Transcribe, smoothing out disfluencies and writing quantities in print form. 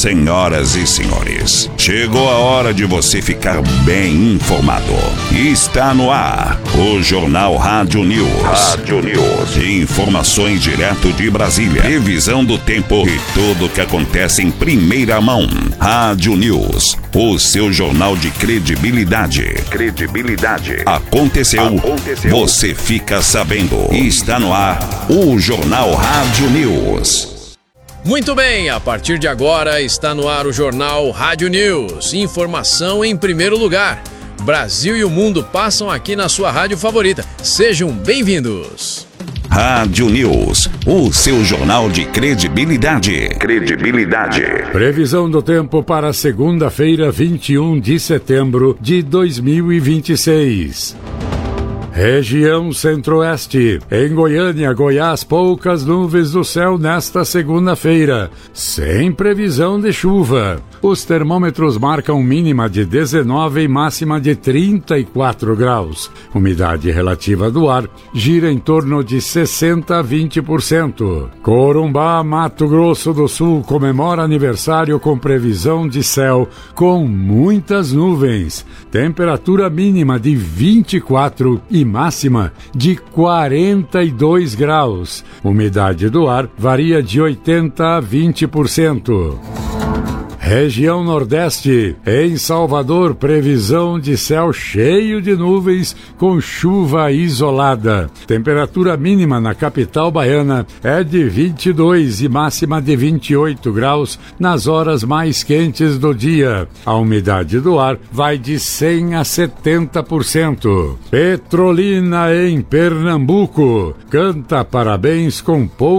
Senhoras e senhores, chegou a hora de você ficar bem informado. Está no ar o Jornal Rádio News. Informações direto de Brasília, previsão do tempo e tudo o que acontece em primeira mão. Rádio News, o seu jornal de credibilidade. Aconteceu, você fica sabendo. Está no ar o Jornal Rádio News. Muito bem, a partir de agora está no ar o Jornal Rádio News. Informação em primeiro lugar. Brasil e o mundo passam aqui na sua rádio favorita. Sejam bem-vindos. Rádio News, o seu jornal de credibilidade. Previsão do tempo para segunda-feira, 21 de setembro de 2026. Região Centro-Oeste. Em Goiânia, Goiás, poucas nuvens no céu nesta segunda-feira, sem previsão de chuva. Os termômetros marcam mínima de 19 e máxima de 34 graus. Umidade relativa do ar gira em torno de 60 a 20%. Corumbá, Mato Grosso do Sul, comemora aniversário com previsão de céu com muitas nuvens. Temperatura mínima de 24 e máxima de 42 graus. Umidade do ar varia de 80 a 20%. Região Nordeste. Em Salvador, previsão de céu cheio de nuvens com chuva isolada. Temperatura mínima na capital baiana é de 22 e máxima de 28 graus nas horas mais quentes do dia. A umidade do ar vai de 100 a 70%. Petrolina, em Pernambuco, canta parabéns com pouco